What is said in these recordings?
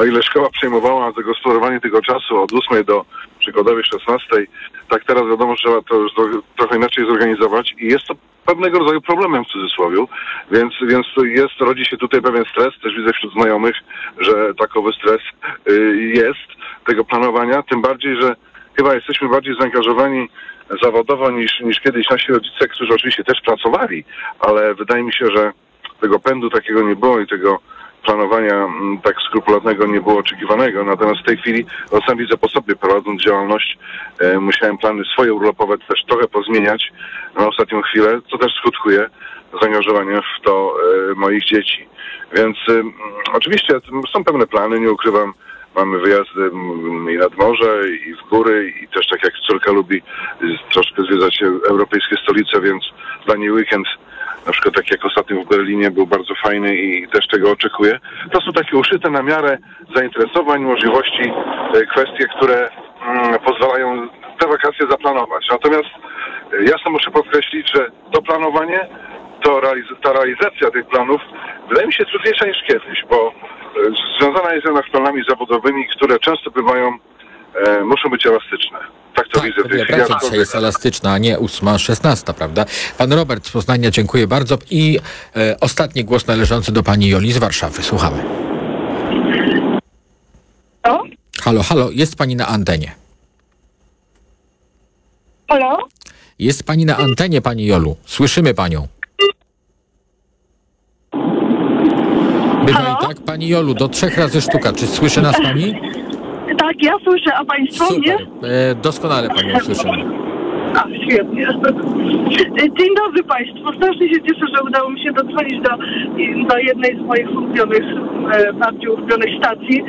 o ile szkoła przejmowała zagospodarowanie tego czasu od 8 do przykładowej 16, tak teraz wiadomo, że trzeba to już trochę inaczej zorganizować i jest to pewnego rodzaju problemem w cudzysłowie, więc rodzi się tutaj pewien stres, też widzę wśród znajomych, że takowy stres jest tego planowania, tym bardziej, że chyba jesteśmy bardziej zaangażowani zawodowo niż kiedyś nasi rodzice, którzy oczywiście też pracowali, ale wydaje mi się, że tego pędu takiego nie było i tego planowania tak skrupulatnego nie było oczekiwanego. Natomiast w tej chwili, sam widzę po sobie, prowadząc działalność, musiałem plany swoje urlopowe też trochę pozmieniać na ostatnią chwilę, co też skutkuje zaangażowaniem w to moich dzieci. Więc oczywiście są pewne plany, nie ukrywam. Mamy wyjazdy i nad morze, i w góry, i też tak jak córka lubi troszkę zwiedzać europejskie stolice, więc dla niej weekend, na przykład tak jak ostatnio w Berlinie, był bardzo fajny i też tego oczekuję. To są takie uszyte na miarę zainteresowań, możliwości, kwestie, które pozwalają te wakacje zaplanować. Natomiast jasno muszę podkreślić, że to planowanie, ta realizacja tych planów wydaje mi się trudniejsza niż kiedyś, bo związana jest jednak z planami zawodowymi, które często muszą być elastyczne. Tak to widzę. Praca dzisiaj jest elastyczna, a nie 8:16, prawda? Pan Robert z Poznania, dziękuję bardzo. I ostatni głos należący do pani Joli z Warszawy. Słuchamy. Halo, jest pani na antenie. Halo? Jest pani na antenie, pani Jolu. Słyszymy panią. Bywa i tak, pani Jolu, do 3 razy sztuka. Czy słyszy nas pani? Tak, ja słyszę, a państwo mnie? Doskonale panią słyszymy. A, świetnie. Dzień dobry państwu. Strasznie się cieszę, że udało mi się dodzwonić do jednej z moich bardziej ulubionych stacji.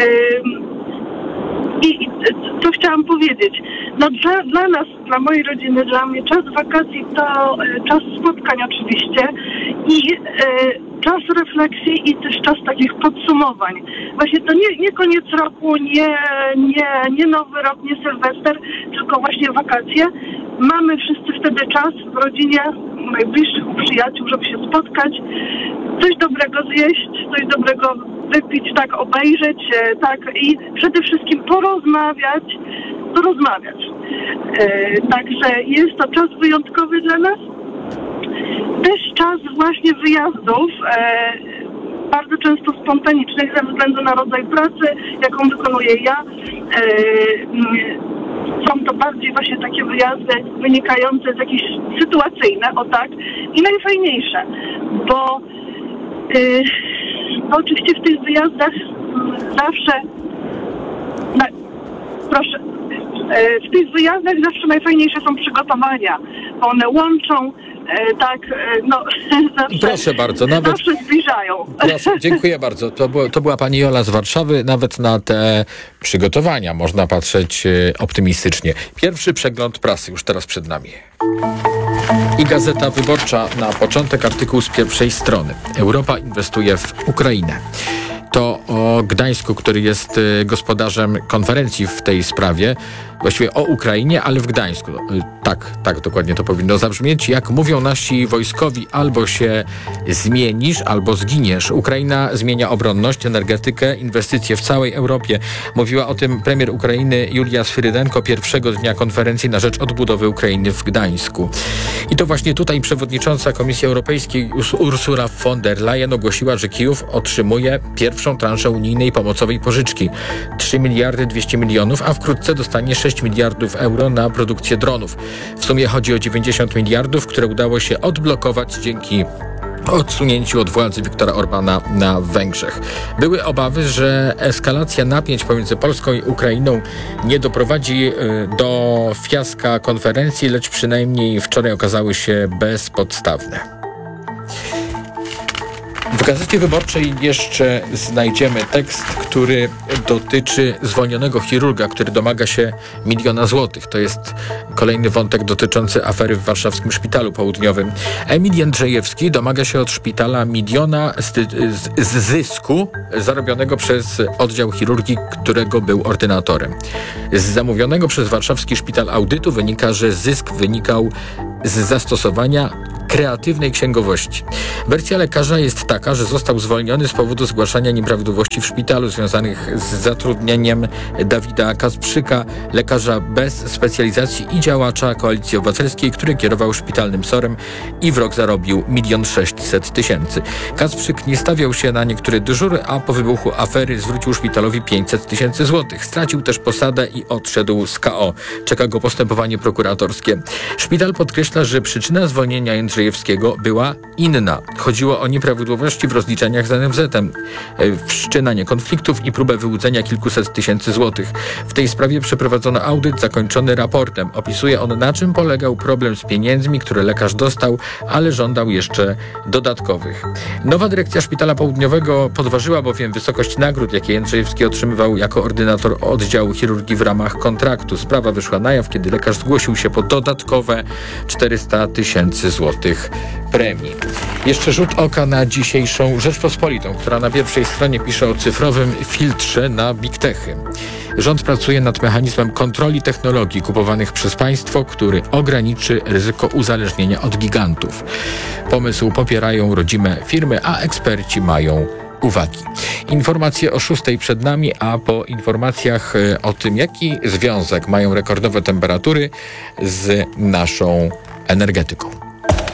I co chciałam powiedzieć? No dla nas, dla mojej rodziny, dla mnie czas wakacji to czas spotkań oczywiście i czas refleksji i też czas takich podsumowań. Właśnie to nie koniec roku, nie nowy rok, nie Sylwester, tylko właśnie wakacje. Mamy wszyscy wtedy czas w rodzinie, najbliższych, u przyjaciół, żeby się spotkać, coś dobrego zjeść, coś dobrego wypić, tak, obejrzeć, tak, i przede wszystkim porozmawiać. Także jest to czas wyjątkowy dla nas. Też czas właśnie wyjazdów, bardzo często spontanicznych ze względu na rodzaj pracy, jaką wykonuję ja. Są to bardziej właśnie takie wyjazdy wynikające z jakichś sytuacyjne, o tak, i najfajniejsze, bo oczywiście w tych wyjazdach zawsze, w tych wyjazdach zawsze najfajniejsze są przygotowania, bo one łączą, tak, no zawsze, proszę bardzo, zawsze zbliżają. Proszę, dziękuję bardzo. To była pani Jola z Warszawy. Nawet na te przygotowania można patrzeć optymistycznie. Pierwszy przegląd prasy już teraz przed nami. I Gazeta Wyborcza na początek, artykuł z pierwszej strony. Europa inwestuje w Ukrainę. To o Gdańsku, który jest gospodarzem konferencji w tej sprawie, właściwie o Ukrainie, ale w Gdańsku. Tak dokładnie to powinno zabrzmieć. Jak mówią nasi wojskowi, albo się zmienisz, albo zginiesz. Ukraina zmienia obronność, energetykę, inwestycje w całej Europie. Mówiła o tym premier Ukrainy Julia Swyrydenko pierwszego dnia konferencji na rzecz odbudowy Ukrainy w Gdańsku. I to właśnie tutaj przewodnicząca Komisji Europejskiej Ursula von der Leyen ogłosiła, że Kijów otrzymuje pierwszą transzę unijnej pomocowej pożyczki. 3 miliardy 200 milionów, a wkrótce dostanie 6 miliardów euro na produkcję dronów. W sumie chodzi o 90 miliardów, które udało się odblokować dzięki odsunięciu od władzy Viktora Orbana na Węgrzech. Były obawy, że eskalacja napięć pomiędzy Polską i Ukrainą nie doprowadzi do fiaska konferencji, lecz przynajmniej wczoraj okazały się bezpodstawne. W Gazecie Wyborczej jeszcze znajdziemy tekst, który dotyczy zwolnionego chirurga, który domaga się 1 000 000 złotych. To jest kolejny wątek dotyczący afery w warszawskim szpitalu południowym. Emil Jędrzejewski domaga się od szpitala 1 000 000 z zysku zarobionego przez oddział chirurgii, którego był ordynatorem. Z zamówionego przez warszawski szpital audytu wynika, że zysk wynikał z zastosowania kreatywnej księgowości. Wersja lekarza jest taka, że został zwolniony z powodu zgłaszania nieprawidłowości w szpitalu związanych z zatrudnieniem Dawida Kasprzyka, lekarza bez specjalizacji i działacza Koalicji Obywatelskiej, który kierował szpitalnym SOR-em i w rok zarobił 1 600 000. Kasprzyk nie stawiał się na niektóre dyżury, a po wybuchu afery zwrócił szpitalowi 500 000 złotych. Stracił też posadę i odszedł z KO. Czeka go postępowanie prokuratorskie. Szpital podkreśla, że przyczyna zwolnienia Jędrzejewskiego była inna. Chodziło o nieprawidłowości w rozliczeniach z NFZ-em, wszczynanie konfliktów i próbę wyłudzenia kilkuset tysięcy złotych. W tej sprawie przeprowadzono audyt zakończony raportem. Opisuje on, na czym polegał problem z pieniędzmi, które lekarz dostał, ale żądał jeszcze dodatkowych. Nowa dyrekcja Szpitala Południowego podważyła bowiem wysokość nagród, jakie Jędrzejewski otrzymywał jako ordynator oddziału chirurgii w ramach kontraktu. Sprawa wyszła na jaw, kiedy lekarz zgłosił się po dodatkowe 400 000 złotych premii. Jeszcze rzut oka na dzisiejszą Rzeczpospolitą, która na pierwszej stronie pisze o cyfrowym filtrze na big techy. Rząd pracuje nad mechanizmem kontroli technologii kupowanych przez państwo, który ograniczy ryzyko uzależnienia od gigantów. Pomysł popierają rodzime firmy, a eksperci mają uwagi. Informacje o 6:00 przed nami, a po informacjach o tym, jaki związek mają rekordowe temperatury z naszą energetyką.